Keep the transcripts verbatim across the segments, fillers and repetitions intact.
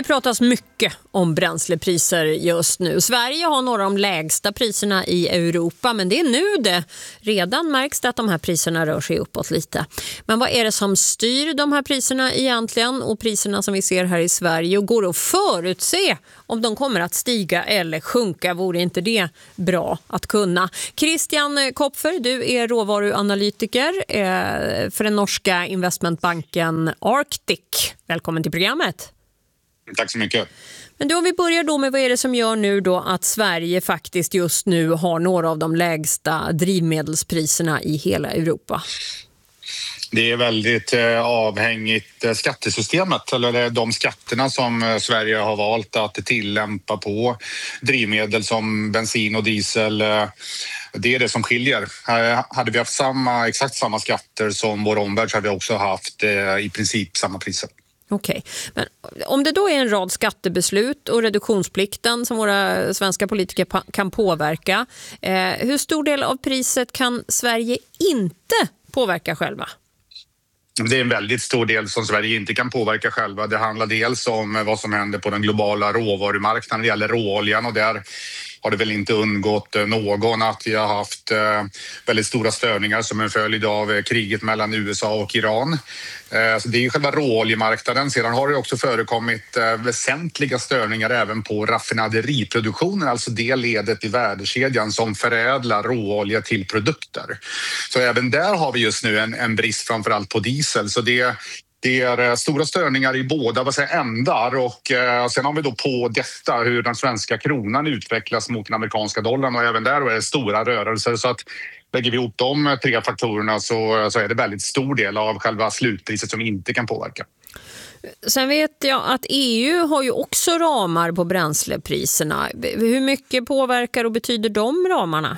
Det pratas mycket om bränslepriser just nu. Sverige har några av de lägsta priserna i Europa, men det är nu det. Redan märks det att de här priserna rör sig uppåt lite. Men vad är det som styr de här priserna egentligen, och priserna som vi ser här i Sverige, och går att förutse om de kommer att stiga eller sjunka? Vore inte det bra att kunna? Christian Kopfer, du är råvaruanalytiker för den norska investmentbanken Arctic. Välkommen till programmet. Tack så mycket. Men då, om vi börjar då med vad är det som gör nu då att Sverige faktiskt just nu har några av de lägsta drivmedelspriserna i hela Europa? Det är väldigt eh, avhängigt eh, skattesystemet, eller de skatterna som eh, Sverige har valt att tillämpa på drivmedel som bensin och diesel. Eh, det är det som skiljer. Eh, hade vi haft samma, exakt samma skatter som vår omvärld så hade vi också haft eh, i princip samma priser. Okej, men om det då är en rad skattebeslut och reduktionsplikten som våra svenska politiker pa- kan påverka, eh, hur stor del av priset kan Sverige inte påverka själva? Det är en väldigt stor del som Sverige inte kan påverka själva. Det handlar dels om vad som händer på den globala råvarumarknaden. Det gäller råoljan, och där har det väl inte undgått någon att vi har haft väldigt stora störningar som en följd av kriget mellan U S A och Iran. Så det är själva råoljemarknaden. Sedan har det också förekommit väsentliga störningar även på raffinaderiproduktionen, alltså det ledet i värdekedjan som förädlar råolja till produkter. Så även där har vi just nu en, en brist framförallt på diesel. Så det Det är stora störningar i båda vad säger, ändar, och eh, sen har vi då på detta hur den svenska kronan utvecklas mot den amerikanska dollarn, och även där är det stora rörelser. Så att lägger vi ihop de tre faktorerna så, så är det väldigt stor del av själva slutpriset som vi inte kan påverka. Sen vet jag att E U har ju också ramar på bränslepriserna. Hur mycket påverkar och betyder de ramarna?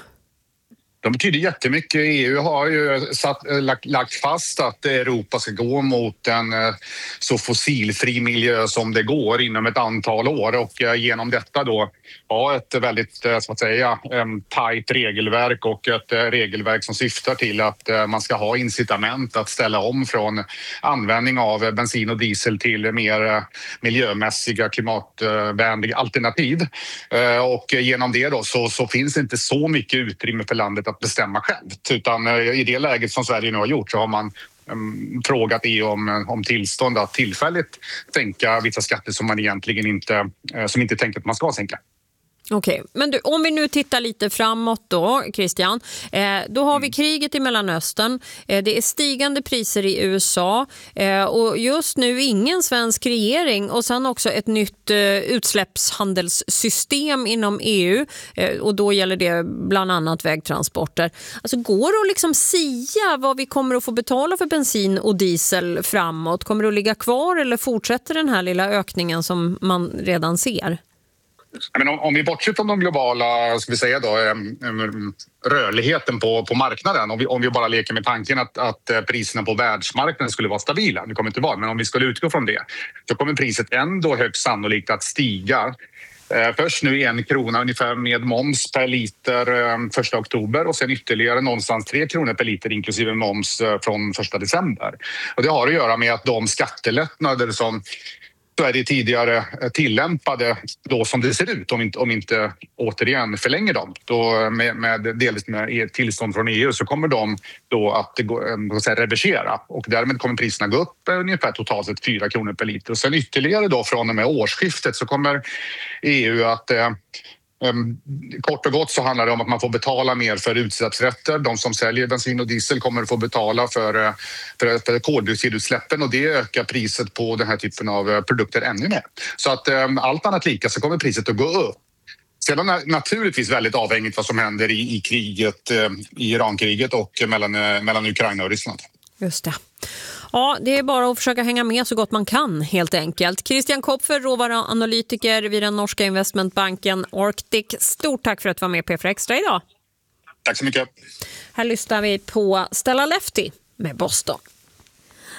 De betyder jättemycket. E U har ju satt, lagt, lagt fast att Europa ska gå mot en så fossilfri miljö som det går inom ett antal år, och genom detta då ha ett väldigt så att säga tajt regelverk, och ett regelverk som syftar till att man ska ha incitament att ställa om från användning av bensin och diesel till mer miljömässiga, klimatvänliga alternativ. Och genom det då så, så finns det inte så mycket utrymme för landet att bestämma självt, utan i det läget som Sverige nu har gjort så har man um, frågat E U om, om tillstånd att tillfälligt sänka vissa skatter som man egentligen inte, uh, som inte tänker att man ska sänka. Okej, men du, om vi nu tittar lite framåt då, Christian, eh, då har vi kriget i Mellanöstern, eh, det är stigande priser i U S A eh, och just nu ingen svensk regering, och sen också ett nytt eh, utsläppshandelssystem inom E U, eh, och då gäller det bland annat vägtransporter. Alltså går det att liksom sia vad vi kommer att få betala för bensin och diesel framåt? Kommer det att ligga kvar eller fortsätter den här lilla ökningen som man redan ser? Men om, om vi bortser från de globala, ska vi säga då, rörligheten på, på marknaden, om vi, om vi bara leker med tanken att, att priserna på världsmarknaden skulle vara stabila, det kommer inte vara, men om vi skulle utgå från det, så kommer priset ändå högst sannolikt att stiga. Först nu en krona ungefär med moms per liter första oktober, och sen ytterligare någonstans tre kronor per liter inklusive moms från första december. Och det har att göra med att de skattelättnader som Sverige tidigare tillämpade då som det ser ut, om inte, om inte återigen förlänger dem då med, med delvis med tillstånd från E U, så kommer de då att, att säga, reversera, och därmed kommer priserna gå upp ungefär totalt sett fyra kronor per liter. Och sen ytterligare då från och med årsskiftet så kommer E U att Um, kort och gott så handlar det om att man får betala mer för utsläppsrätter. De som säljer bensin och diesel kommer att få betala för, för, för koldioxidutsläppen, och det ökar priset på den här typen av produkter ännu mer. Så att um, allt annat lika så kommer priset att gå upp. Sedan är naturligtvis väldigt avhängigt vad som händer i, i kriget, i Irankriget och mellan, mellan Ukraina och Ryssland. Just det. Ja, det är bara att försöka hänga med så gott man kan helt enkelt. Christian Kopfer, råvaruanalytiker vid den norska investmentbanken Arctic. Stort tack för att du var med på P fyra Extra idag. Tack så mycket. Här lyssnar vi på Stella Lefty med Boston.